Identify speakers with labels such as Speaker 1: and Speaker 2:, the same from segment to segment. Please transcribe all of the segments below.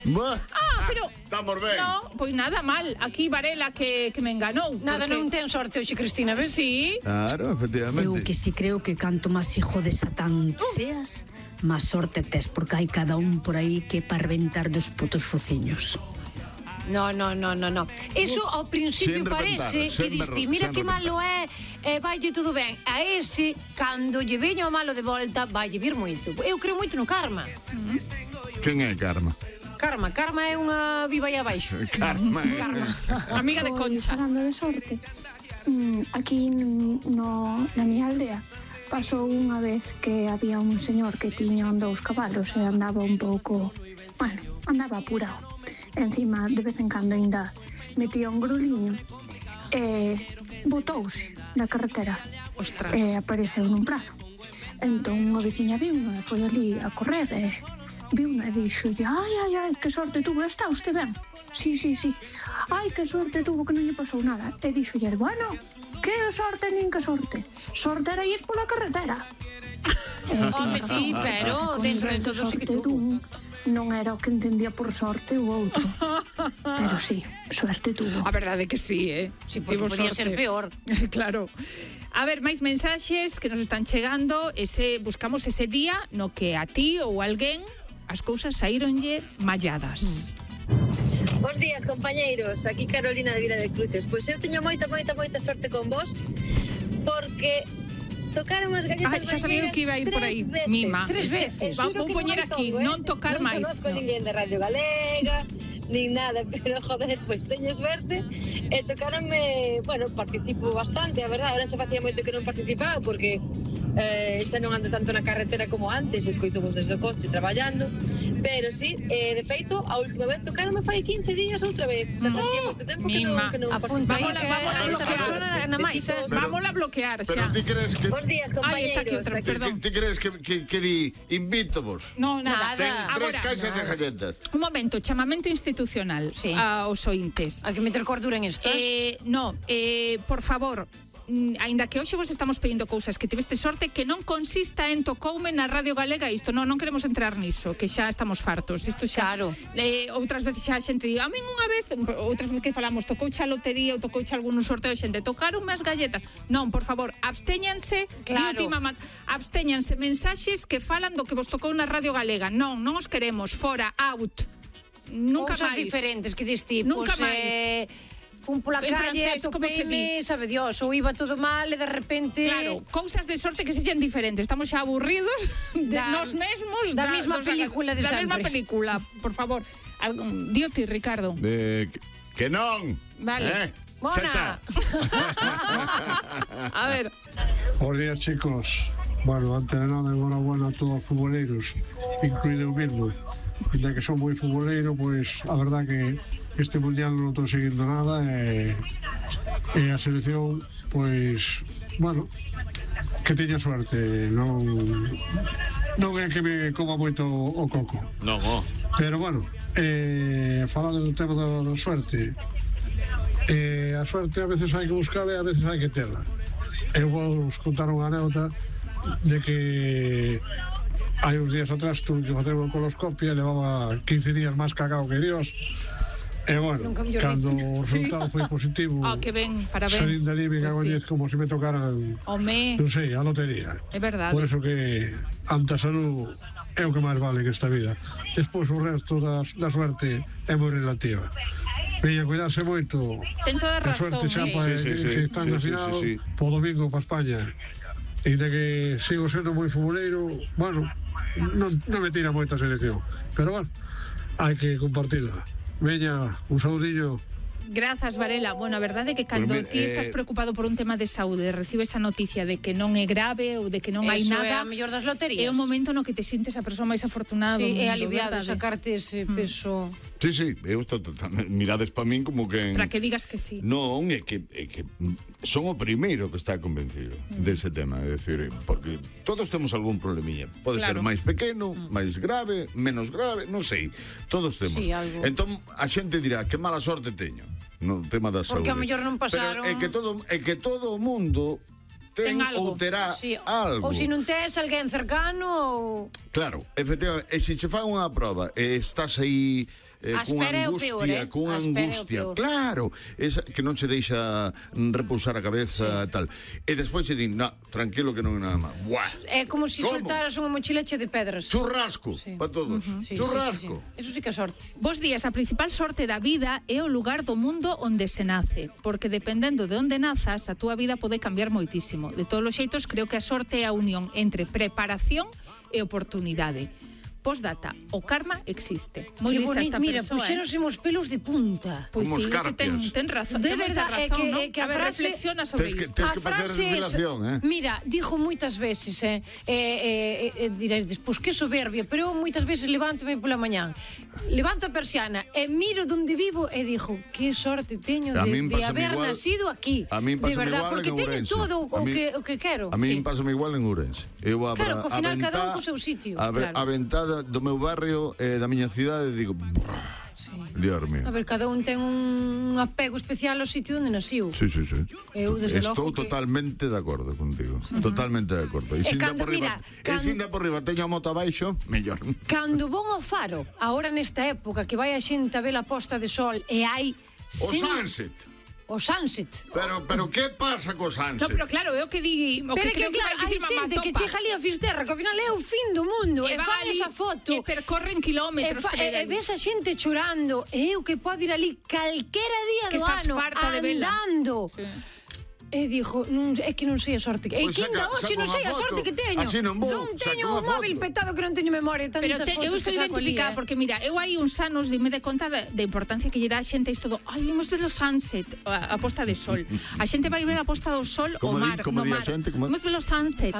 Speaker 1: Pero
Speaker 2: estamos ben.
Speaker 1: No, pois nada mal. Aquí Varela que me enganou.
Speaker 3: Nada, non ten sorte hoxe, Cristina, ves?
Speaker 1: Sí.
Speaker 2: Claro, efectivamente.
Speaker 4: Eu que si creo que canto máis hijo de Satán seas, máis sorte tes, porque hai cada un por aí que para reventar dos putos fociños.
Speaker 3: No. Eso ao principio
Speaker 2: Sen reventar,
Speaker 3: parece que diste, mira que malo é, vaille todo ben. A ese, cando lle veño o malo de volta, vaille vir moito. Eu creo moito no karma.
Speaker 2: Quen é Karma?
Speaker 3: Karma é unha viva aí abaixo.
Speaker 2: Karma.
Speaker 1: Amiga de Concha.
Speaker 5: Falando de sorte, aquí na minha aldea pasou unha vez que había un señor que tiña 2 cabalos e andaba un pouco, andaba apurado. Encima, de vez en cando ainda metía un gruliño e botouse na carretera.
Speaker 1: Ostras.
Speaker 5: E apareceu nun prazo. Entón unha veciña viu-no e foi ali a correr e viu-no e dixolle: ai, que sorte tuvo, está usted ben? Sí. Ai, que sorte tuvo, que non lle pasou nada. E dixolle: bueno, que sorte nin que sorte. Sorte era ir pola carretera.
Speaker 3: Home, sí, pero dentro de todo sí que tuvo.
Speaker 5: Non era o que entendía por sorte o outro. Pero sí, suerte tuvo.
Speaker 1: A verdade que sí,
Speaker 3: Sí, porque podía ser peor.
Speaker 1: Claro. A ver, máis mensaxes que nos están chegando. Buscamos ese día no que a ti ou alguén as cousas saíronlle malladas.
Speaker 6: Bos días, compañeiros. Aquí Carolina de Vila de Cruces. Pois eu teño moita sorte con vos, porque tocaron as galletas
Speaker 1: xa sabía que iba a ir por aí. Mima.
Speaker 3: 3 veces.
Speaker 1: Vou poñer aquí, non tocar máis.
Speaker 6: Non conozco ninguén de Radio Galega, nin nada, pero joder, pois teño suerte. E tocaronme, participo bastante, a verdade. Ahora se facía moito que non participaba, porque xa non ando tanto na carretera como antes, escoito vos desde o coche traballando, pero sí, de feito, a última vez tocaronme fai 15 días outra vez. Xa facía moito tempo que non
Speaker 3: apunta aí
Speaker 6: que
Speaker 1: Vamos a bloquear xa.
Speaker 2: Pero ti crees que...
Speaker 6: Bos días, compañeiros.
Speaker 2: Ti crees que di invito vos?
Speaker 1: No, nada.
Speaker 2: Ten 3 caixas de galletas.
Speaker 1: Un momento, chamamento institucional aos ointes.
Speaker 3: Hai que meter cordura en isto,
Speaker 1: por favor, aínda que hoxe vos estamos pedindo cousas que tiveste sorte, que non consista en tocoume na Radio Galega isto, non queremos entrar niso, que xa estamos fartos. Isto xa,
Speaker 3: claro.
Speaker 1: Outras veces xa a xente di, a min unha vez, outras veces que falamos, tocouche a lotería ou tocouche algún sorteo, xente, tocaronme as galletas. Non, por favor, abstéñanse,
Speaker 3: claro.
Speaker 1: Abstéñanse mensaxes que falan do que vos tocou na Radio Galega. Non os queremos, fora, out. Nunca
Speaker 3: cousas
Speaker 1: máis.
Speaker 3: Diferentes que dis ti,
Speaker 1: Nunca máis.
Speaker 3: Fun pola calle, topeime, sabe Dios, ou iba todo mal e de repente...
Speaker 1: Claro, cousas de sorte que sexen diferentes. Estamos xa aburridos de nós mesmos.
Speaker 3: Da mesma película de sempre.
Speaker 1: Da mesma película, por favor. Dio ti, Ricardo.
Speaker 2: Que non.
Speaker 1: Vale.
Speaker 3: Bona.
Speaker 1: A ver.
Speaker 7: Bos días, chicos. Bueno, antes de nada, enhorabuena a todos os futboleiros, incluído eu mesmo. Ya que son moi futboleiro, pois a verdad que este mundial non estou seguindo nada e a selección, pois, que teña suerte, non é que me coma moito o coco.
Speaker 2: Non,
Speaker 7: Pero falando do tema da suerte, a suerte a veces hai que buscarla e a veces hai que tela. Eu vou contar unha anécdota de que hai uns días atrás tuve que facer unha coloscopia, levaba 15 días máis cagado que Dios. E cando o resultado foi positivo,
Speaker 1: que ben, parabéns.
Speaker 7: Salín de ali, me cago en 10 como se me tocaran, non sei, a lotería.
Speaker 1: É verdade.
Speaker 7: Por eso que ante a salud é o que máis vale que esta vida. Despois o resto da suerte é moi relativa. Veña, cuidarse moito.
Speaker 1: Ten toda razón.
Speaker 7: A suerte xa se están na final, po domingo pa España. E de que sigo sendo moi futboleiro, non me tira moita selección, pero hai que compartirla. Veña, un saudillo.
Speaker 1: Grazas, Varela. Bueno, a verdade é que cando ti estás preocupado por un tema de saúde, recibes a noticia de que non é grave ou de que non hai nada,
Speaker 3: é a mellor das loterías.
Speaker 1: É o momento no que te sintes a persoa máis afortunada do mundo.
Speaker 3: É aliviado sacarte ese peso.
Speaker 2: Sí, eu estou mirades para min como que...
Speaker 1: Para que digas que sí.
Speaker 2: Non, é que son o primeiro que está convencido dese tema, é dicir, porque todos temos algún probleminha. Pode ser máis pequeno, máis grave, menos grave, non sei. Todos temos. Entón, a xente dirá, que mala sorte teño no tema da saúde.
Speaker 3: Porque a mellor non pasaron...
Speaker 2: Pero é que todo o mundo ten ou terá algo.
Speaker 3: Ou se non tes alguén cercano ou...
Speaker 2: Claro, efectivamente, e se che fan unha proba e estás aí
Speaker 3: espera é o peor,
Speaker 2: cunha angustia. Claro, esa que non se deixa repousar a cabeza tal. E despois se din, tranquilo que non é nada máis.
Speaker 3: É como se soltaras unha mochila che de pedras.
Speaker 2: Churrasco, para todos. Churrasco.
Speaker 3: Eso sí que é sorte.
Speaker 1: Bos días, a principal sorte da vida é o lugar do mundo onde se nace, porque dependendo de onde nazas, a túa vida pode cambiar moitísimo. De todos os xeitos, creo que a sorte é a unión entre preparación e oportunidade. Postdata, o karma existe. Moi lista esta
Speaker 3: mira,
Speaker 1: persoa.
Speaker 3: puxeronse os pelos de punta.
Speaker 1: Pois
Speaker 2: Como
Speaker 1: sí,
Speaker 2: os
Speaker 1: que ten razón.
Speaker 3: De verdade, é que
Speaker 1: a ver, reflexiona sobre isto.
Speaker 2: Tens que facer revelación,
Speaker 3: Mira, dijo moitas veces, diredes, pois que soberbia, pero eu moitas veces levántome pola mañán, levanto a persiana e miro donde vivo e dixo, que sorte teño de haber nacido aquí.
Speaker 2: A min pásame igual
Speaker 3: porque teño todo o que quero.
Speaker 2: A min pásame igual en Ourense.
Speaker 3: Claro, que ao final cada un co seu sitio.
Speaker 2: A ventada do meu barrio e da miña cidade, digo, Dios mío.
Speaker 3: A ver, cada un ten un apego especial ao sitio onde naciu.
Speaker 2: Sí.
Speaker 3: Eu, desde
Speaker 2: Estou
Speaker 3: logo que...
Speaker 2: totalmente de acordo contigo. Totalmente de acordo. E sinda por riba teño a moto abaixo, mellor.
Speaker 3: Cando vou ao Faro, agora nesta época que vai a xente a ver a posta de sol e hai...
Speaker 2: O sunset.
Speaker 3: O sunset.
Speaker 2: Pero que pasa co sunset?
Speaker 1: No, pero claro, eu que di...
Speaker 3: Pero que claro, hai xente que chega ali a Fisterra, que ao final é o fin do mundo, e fan esa foto.
Speaker 1: E percorren kilómetros.
Speaker 3: E ves a xente chorando, e eu que podo ir ali calquera día do ano, andando. E dixo, é que non sei a sorte. E que ainda hoxe non sei a sorte que teño. Non teño un móvil petado que non teño memoria.
Speaker 1: Pero eu estou identificada, porque mira, eu hai uns anos me de conta da importancia que lle dá a xente isto do, vamos ver o sunset, a posta de sol. A xente vai ver a posta do sol o mar, no mar. Vamos ver o sunset.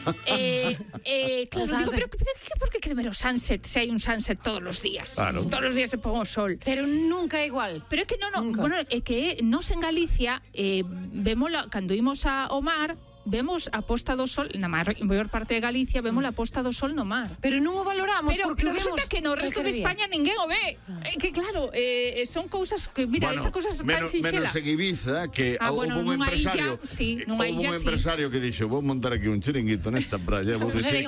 Speaker 1: Claro, digo, pero por que quere ver o sunset se hai un sunset todos os días? Todos os días se pon o sol.
Speaker 3: Pero nunca é igual.
Speaker 1: Pero é que bueno, é que nós en Galicia vemos cando imos ao mar, vemos a posta do sol, na maior parte de Galicia vemos a posta do sol no mar.
Speaker 3: Pero non o valoramos, porque
Speaker 1: resulta que no resto de España ninguén o ve. Que claro, son cousas que, mira, estas cousas tan sinxelas.
Speaker 2: Menos en Ibiza, que houve un empresario, que dixo, vou montar aquí un chiringuito nesta praia, vou dicir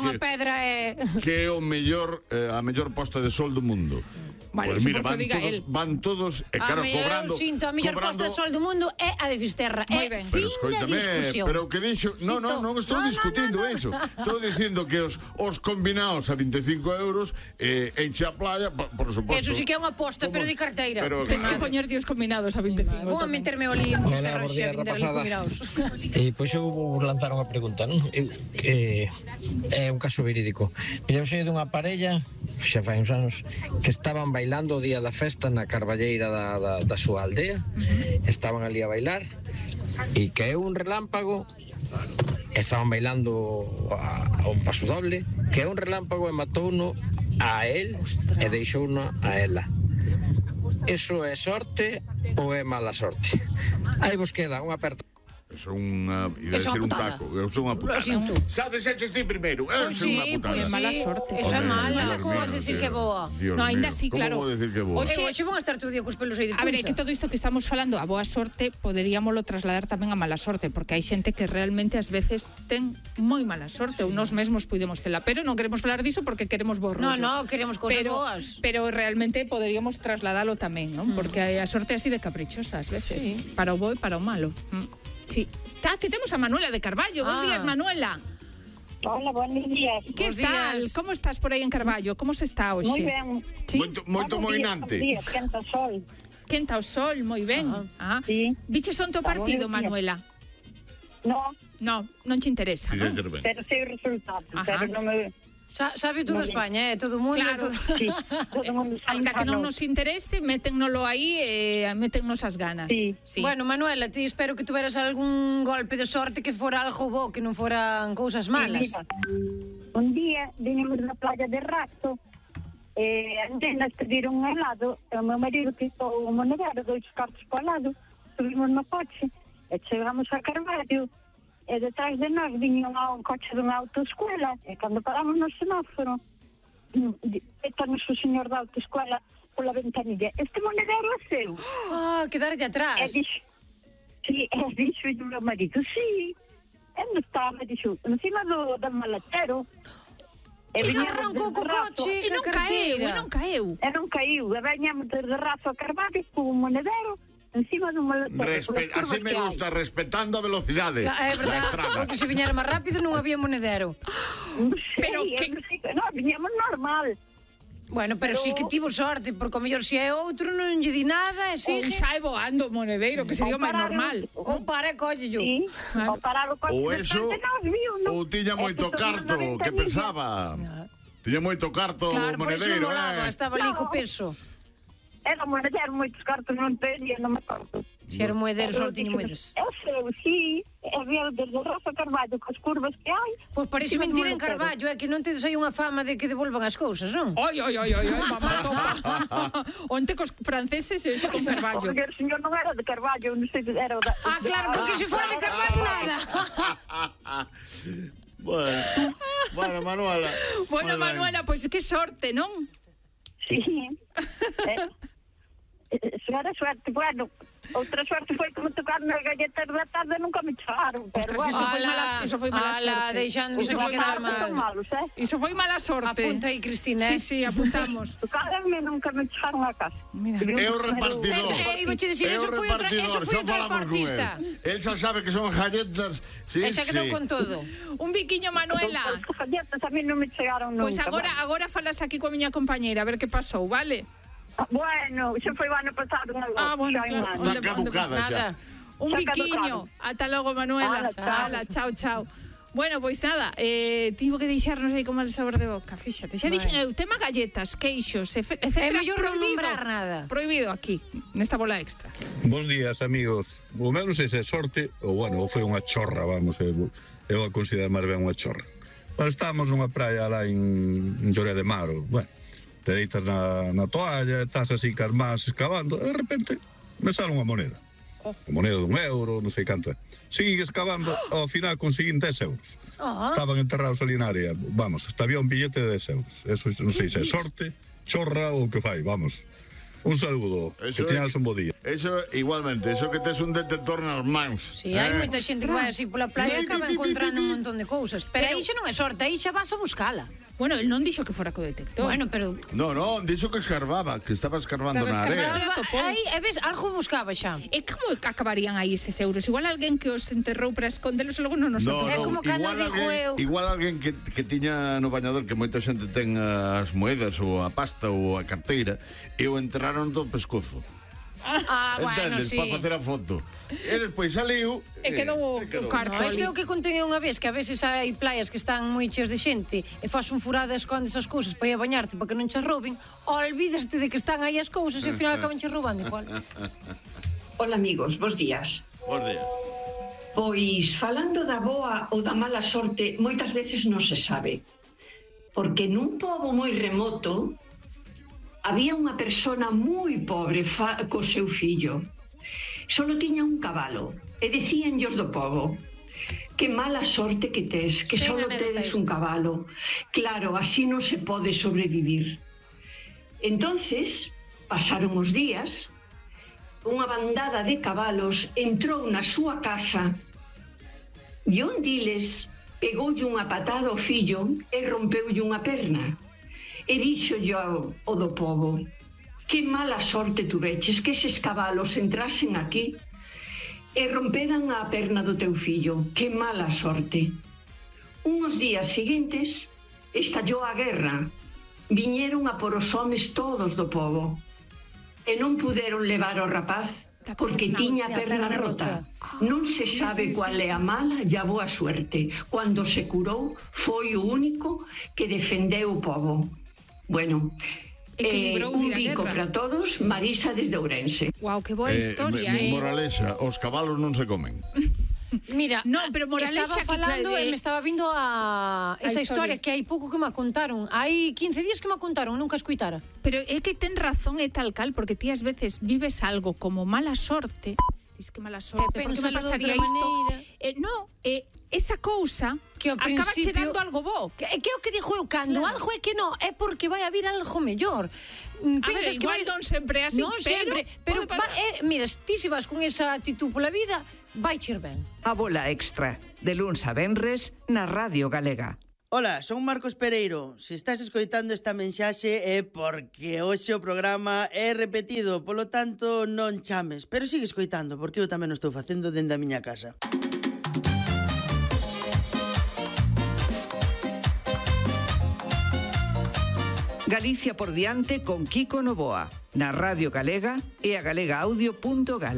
Speaker 2: que é a mellor posta de sol do mundo.
Speaker 1: Vale,
Speaker 2: pues mira, van todos claro, cobrando.
Speaker 3: A mellor posta de sol do mundo é a de Fisterra. É fin da discusión.
Speaker 2: Pero que dixo, non estou discutindo eso. Estou dicindo que os combinados a 25 euros enche a playa, por suposto.
Speaker 3: Eso sí que é unha aposta, pero de carteira.
Speaker 1: Tens que poñer os combinados a 25.
Speaker 3: Vou a meterme o lío en Fisterra xe, vender ali combinados.
Speaker 8: E pois eu vou lanzar unha pregunta, non? Que é un caso verídico. Mira, eu sei dunha parella, xa fai uns anos, que estaban bailando o día da festa na carballeira da súa aldea. Estaban ali a bailar e caeu un relámpago. Estaban bailando a un paso doble, caeu un relámpago e matouno a él e deixouno a ela. Eso é sorte ou é mala sorte? Aí vos queda unha aperta.
Speaker 2: Iso é un taco, iso é unha putada. Sabes, eches ti primeiro, iso é unha putada.
Speaker 1: É mala sorte.
Speaker 3: Iso é mala, como vas a decir que boa?
Speaker 1: No, ainda así, claro.
Speaker 2: Como vou decir que boa?
Speaker 3: Oxe, vão estar todo día cos pelos aí de punta.
Speaker 1: A ver, é que todo isto que estamos falando, a boa sorte, poderíamoslo trasladar tamén a mala sorte, porque hai xente que realmente ás veces ten moi mala sorte, ou nós mesmos pudemos tela, pero non queremos falar diso porque queremos bo rollo.
Speaker 3: No, queremos cousas boas.
Speaker 1: Pero realmente poderíamos trasladalo tamén, non? Porque a sorte é así de caprichosa ás veces, para o bo e para o malo. Sí. Que temos a Manuela de Carballo. Bos días, Manuela.
Speaker 9: Hola, buenos días.
Speaker 1: Que tal? Como estás por aí en Carballo? Como se está hoxe?
Speaker 9: Moi ben.
Speaker 1: ¿Sí?
Speaker 2: Moito moinante.
Speaker 9: Quenta o sol.
Speaker 1: Quenta o sol, moi ben.
Speaker 9: Sí.
Speaker 1: Viches onto o partido, Manuela? Non te interesa, non?
Speaker 9: Pero sei o resultado, pero non me...
Speaker 3: Sabe toda España, todo o mundo.
Speaker 1: Claro,
Speaker 9: sí, todo o mundo sabe.
Speaker 1: Ainda que non nos interese, métennoslo aí e métennos as ganas.
Speaker 9: Sí.
Speaker 3: Bueno, Manuela, ti espero que tuveras algún golpe de sorte que fora algo bo, que non foran cousas malas.
Speaker 9: Mira, un día vinimos na playa de Rato e as nenas pediron un helado e o meu marido quitou o monedero, 2 cartos para o lado, subimos no coche e chegamos a Carballo. E detrás de nós viña un coche dunha autoescuela e cando paramos no semáforo pétanos o señor da autoescuela pola ventanilla, este monedero é seu.
Speaker 3: Quedarlle atrás.
Speaker 9: E dixo o meu marido, sí. E non estaba, dixo, encima do maletero.
Speaker 3: E non arrancou co coche,
Speaker 1: e non caeu.
Speaker 9: E non caeu. E veñamos desde Razo a Carballo con un monedero encima dun maletero.
Speaker 2: Así me gusta, respetando a velocidade
Speaker 3: da estrada. Porque se viñera máis rápido non había monedero.
Speaker 9: Pero que... Non, viñamos normal.
Speaker 3: Bueno, pero sí que tivo sorte, porque o mellor se é outro non lle di nada,
Speaker 1: ou sai voando o monedeiro, que sería o máis normal.
Speaker 3: Ou para e collello.
Speaker 9: Sí, ou parar o coche.
Speaker 2: Ou eso, ou tiña moito carto, que pensaba. Tiña moito carto o monedeiro,
Speaker 3: estaba ali co peso.
Speaker 9: Era monedero, moitos cartos non tenía, non me acordo.
Speaker 3: Se era moedero, só tiña moedas.
Speaker 9: Eu sei, sí, é ver desde Razo a Carballo, cos curvas que hai.
Speaker 3: Pois parece mentira en Carballo, é que non tedes aí unha fama de que devolvan as cousas, non?
Speaker 1: Oi, mamá, toma. Onte cos franceses e iso con Carballo.
Speaker 9: Porque o señor non era de Carballo, non sei se era da...
Speaker 3: Claro, porque se fora de Carballo nada.
Speaker 2: Bueno, Manuela.
Speaker 1: Bueno, Manuela, pois que sorte, non?
Speaker 9: Sí. Suerte, bueno, outra suerte foi que me tocaron as galletas da tarde, nunca me chegaron.
Speaker 1: Iso foi mala sorte.
Speaker 3: Deixándose que quedar mal.
Speaker 1: Iso foi mala sorte.
Speaker 3: Apunta aí, Cristina.
Speaker 1: Sí, apuntamos.
Speaker 9: Tocaronme, nunca me chegaron a casa.
Speaker 2: É o repartidor.
Speaker 3: Iba che dicir, eso foi o transportista.
Speaker 2: El xa sabe que son galletas.
Speaker 3: E xa quedou con todo.
Speaker 1: Un biquiño, Manuela.
Speaker 9: As galletas a mí non me chegaron nunca.
Speaker 1: Pois agora falas aquí coa miña compañeira, a ver que pasou, vale?
Speaker 9: Bueno, xa foi o ano pasado.
Speaker 1: Bueno,
Speaker 2: está caducada xa.
Speaker 1: Un biquiño. Ata logo, Manuela. Chao. Bueno, pois nada, tivo que deixarnos aí con mal sabor de boca, fíxate. Xa dixen eu, tema galletas, queixos, etcétera, prohibido aquí, nesta bola extra.
Speaker 10: Bos días, amigos. O meu non sei se é sorte, ou bueno, foi unha chorra, vamos, eu a considero máis ben unha chorra. Mas estábamos nunha praia lá en Lloret de Mar, bueno, te deitas na toalla, estás así cas más excavando, e de repente me sale unha moneda. Unha moneda de €1, non sei canto é. Seguí excavando, ao final conseguín 10 euros. Estaban enterrados ali na área. Vamos, hasta había un billete de 10 euros. Eso non sei se é sorte, chorra ou que fai, vamos. Un saludo, que teñas un bo día.
Speaker 2: Eso, igualmente, eso que tes un detector nas mans.
Speaker 3: Si, hai moita xente que vai así pola playa e acaba encontrando un montón de cousas. Pero aí xa non é sorte, aí xa vas a buscala.
Speaker 1: Bueno, el non dixo que fora co detector.
Speaker 3: Bueno, pero...
Speaker 2: Non, dixo que escarbaba, que estaba escarbando na area.
Speaker 3: Aí, ves, algo buscaba xa.
Speaker 1: E como acabarían aí eses euros? Igual alguén que os enterrou para escondelos e logo non nos
Speaker 3: enterrou. É como cando dixo eu...
Speaker 2: Igual alguén que tiña no bañador, que moita xente ten as moedas ou a pasta ou a carteira, e o enterraron do pescozo.
Speaker 3: Bueno,
Speaker 2: sí. Para facer a foto. E despois saliu
Speaker 1: e quedou o carto.
Speaker 3: Es que o que contei unha vez, que a veces hai playas que están moi cheas de xente e faz un furado e escondes as cousas para ir a bañarte para que non che rouben, olvídaste de que están aí as cousas e ao final acaban che roubando igual.
Speaker 11: Hola amigos, bos días.
Speaker 2: Bos días.
Speaker 11: Pois falando da boa ou da mala sorte, moitas veces non se sabe. Porque nun pobo moi remoto había unha persona moi pobre co seu fillo. Solo tiña un cabalo e decíanllos do pobo: que mala sorte que tes, que solo tedes un cabalo. Claro, así non se pode sobrevivir. Entonces, pasaron os días, unha bandada de cabalos entrou na súa casa e un diles pegoulle unha patada ao fillo e rompeulle unha perna. E dixo yo o do pobo: que mala sorte tuveches que eses cabalos entrasen aquí e romperan a perna do teu fillo. Que mala sorte. Uns días seguintes estallou a guerra. Viñeron a por os homes todos do pobo e non puderon levar ao rapaz porque tiña a perna rota. Non se sabe cual é a mala e a boa suerte. Cando se curou, foi o único que defendeu o pobo. Bueno, un bico para todos, Marisa desde Ourense.
Speaker 1: Guau, que boa historia,
Speaker 2: Moralexa, os cabalos non se comen.
Speaker 3: Mira, pero Moralexa estaba falando e me estaba vindo a esa historia que hai pouco que me contaron. Hai 15 días que me contaron, nunca escuitara.
Speaker 1: Pero é que ten razón e tal cal, porque ti ás veces vives algo como mala sorte. Diz que mala sorte, porque me pasaría isto. Esa cousa que ao acaba che dando algo bo.
Speaker 3: Que é o que dixo eu, cando algo é que non, é porque vai haber algo mellor.
Speaker 1: Pensas que non sempre así,
Speaker 3: pero mira, ti se vas con esa actitud pola vida, vai che ben.
Speaker 12: A bola extra, de luns a venres, na Radio Galega. Ola, son Marcos Pereiro. Se estás escoitando esta mensaxe é porque hoxe o programa é repetido, polo tanto non chames, pero sigue escoitando porque eu tamén o estou facendo dende a miña casa.
Speaker 13: Galicia por diante con Kiko Novoa, na Radio Galega e a galegaaudio.gal.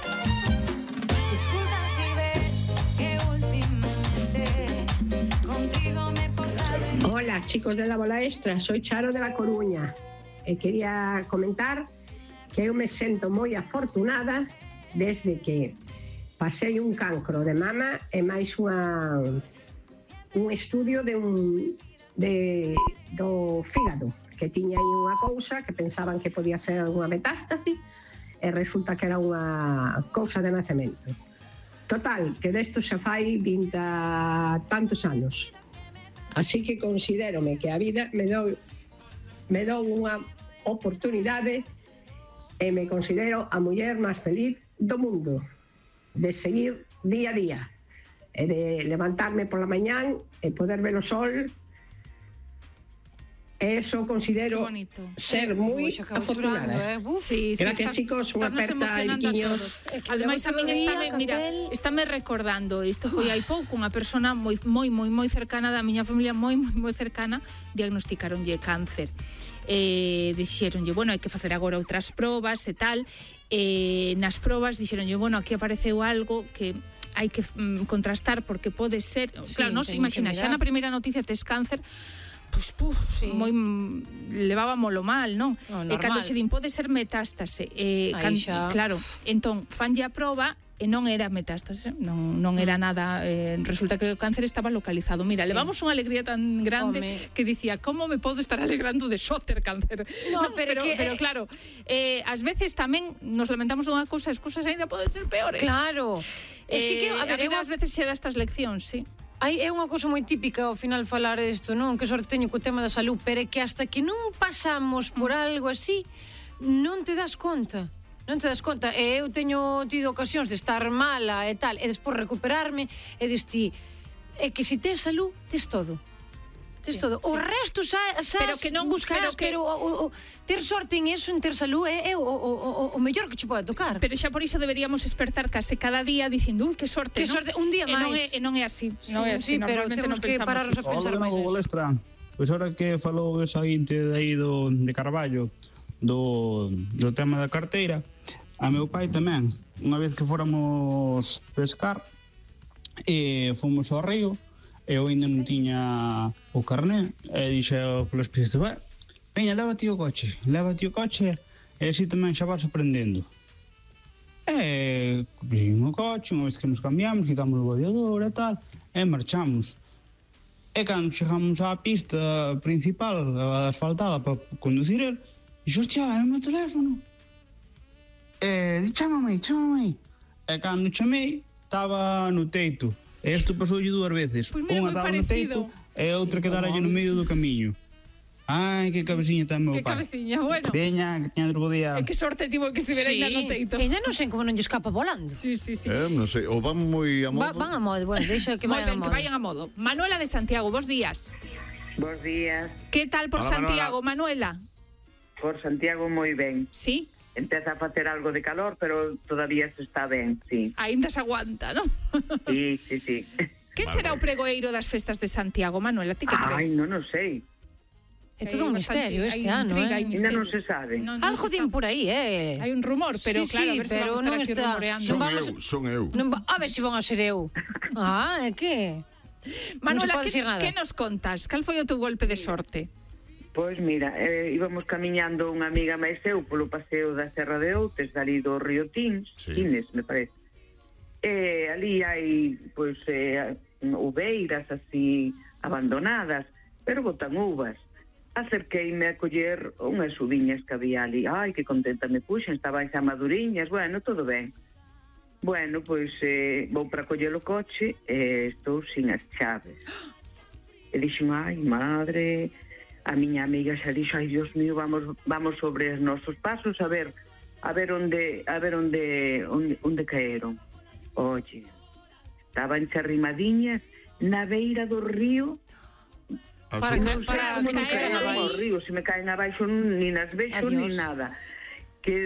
Speaker 14: Hola chicos de la bola extra, soy Charo de La Coruña e quería comentar que eu me sento moi afortunada desde que pasei un cancro de mama e máis un estudio do fígado, que tiña aí unha cousa que pensaban que podía ser unha metástase e resulta que era unha cousa de nacemento. Total, que desto xa fai 20 tantos anos. Así que considérome que a vida me dou unha oportunidade e me considero a muller máis feliz do mundo, de seguir día a día e de levantarme pola mañán e poder ver o sol. Eso considero ser moi afortunada. Gracias, chicos, unha aperta, Liquiños.
Speaker 1: Ademais, tamén estáme recordando, isto foi hai pouco, unha persona moi cercana da miña familia, moi cercana, diagnosticaronlle cáncer. Dixeronlle, bueno, hai que facer agora outras probas e tal. Nas probas dixeronlle, bueno, aquí apareceu algo que hai que contrastar porque pode ser, claro, non se imagina, xa na primeira noticia tes cáncer, pois, moi levábamolo mal, non? E cando che din, pode ser metástase. Claro, entón, fanlle a proba e non era metástase, non era nada. Resulta que o cáncer estaba localizado. Mira, levamos unha alegría tan grande que dicía, como me podo estar alegrando de só ter cáncer? No, pero claro, ás veces tamén nos lamentamos dunha cousa, as cousas ainda poden ser peores.
Speaker 3: Claro.
Speaker 1: Ás veces xe dá estas leccións, sí.
Speaker 3: É unha cousa moi típica ao final falar isto, non? Que sorte teño co tema da salud, pero é que hasta que non pasamos por algo así, non te das conta. Non te das conta. E eu teño tido ocasións de estar mala e tal, e despois recuperarme, e desti, é que se tes salud, tes todo. Tes todo. O resto xa pero que non buscarás, pero ter sorte en eso, en ter salud, é o mellor que che pode tocar.
Speaker 1: Pero xa por iso deberíamos despertar case cada día dicindo, ui, que sorte,
Speaker 3: non? Un día máis.
Speaker 1: E non é así.
Speaker 3: Sí, pero temos que pararnos a pensar máis eso.
Speaker 15: Pois ahora que falou esa gente de aí de Carballo, do tema da carteira, a meu pai tamén, unha vez que fóramos pescar, fomos ao río, eu ainda non tiña o carné, e dixe polos pistas, veña, leva ti o coche, e así tamén xa vas aprendendo. E cubrimos o coche, unha vez que nos cambiamos, quitamos o radiador e tal, e marchamos. E cando chegamos á pista principal, asfaltada para conducir el, dixo, hostia, é o meu teléfono. E di, chámame. E cando chamei, estaba no teito. E isto pasoulle dúas veces. Unha estaba no teito e outra quedaralle no medio do camiño. Ai, que cabeciña ten meu pai.
Speaker 1: Que cabeciña, bueno.
Speaker 15: Veña, que teña outro día.
Speaker 1: E que sorte tivo que estivera ainda no teito.
Speaker 3: Ainda non sei como non lle escapa volando.
Speaker 1: Sí.
Speaker 2: Non sei, ou van moi a modo.
Speaker 3: Van a modo, bueno, deixa que vayan a modo.
Speaker 1: Que vayan a modo. Manuela de Santiago, bos días.
Speaker 16: Bos días.
Speaker 1: Que tal por Santiago, Manuela?
Speaker 16: Por Santiago moi ben.
Speaker 1: Sí?
Speaker 16: Empeza a facer algo de calor, pero todavía se está ben, sí.
Speaker 1: Ainda se aguanta, non?
Speaker 16: Sí.
Speaker 1: Quen será o pregoeiro das festas de Santiago, Manuela? Ti que crees?
Speaker 16: Ai, non o sei.
Speaker 3: É todo un misterio este ano,
Speaker 16: Ainda non se sabe.
Speaker 3: Algo din por aí,
Speaker 1: Hai un rumor, pero claro, a ver se vamos a estar aquí rumoreando.
Speaker 2: Son eu.
Speaker 3: A ver se van a ser eu. É que...
Speaker 1: Manuela, que nos contas? Cal foi o teu golpe de sorte?
Speaker 16: Pois mira, íbamos camiñando unha amiga máis eu polo paseo da Serra de Outes, ali do río Tines, me parece. E ali hai, pois, uveiras así abandonadas, pero botan uvas. Acerqueime a coller unhas uviñas que había ali. Ai, que contenta me puxen, estaban xa maduriñas, bueno, todo ben. Bueno, pois vou para coller o coche e estou sin as chaves. E dixen, ai, madre... A miña amiga xa dixo, ai, Dios mío, vamos sobre os nosos pasos a ver onde caeron. Oye, estaban charrimadiñas na beira do río Para caer abaixo. Se me caen abaixo, ni nas vexo, ni nada.